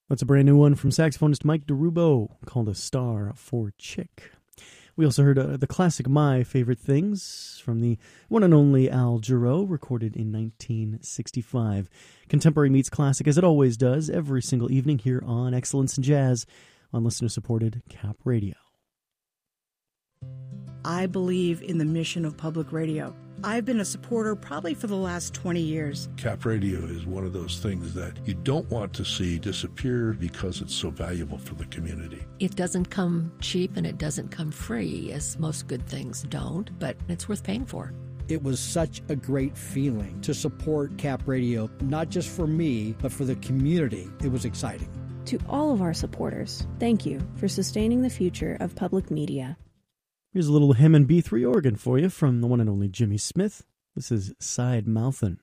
That's a brand new one from saxophonist Mike DeRubo called A Star for Chick. We also heard the classic My Favorite Things from the one and only Al Jarreau, recorded in 1965. Contemporary meets classic, as it always does, every single evening here on Excellence in Jazz on listener-supported Cap Radio. I believe in the mission of public radio. I've been a supporter probably for the last 20 years. Cap Radio is one of those things that you don't want to see disappear because it's so valuable for the community. It doesn't come cheap and it doesn't come free, as most good things don't, but it's worth paying for. It was such a great feeling to support Cap Radio, not just for me, but for the community. It was exciting. To all of our supporters, thank you for sustaining the future of public media. Here's a little Hammond B3 organ for you from the one and only Jimmy Smith. This is Side Mouthin'.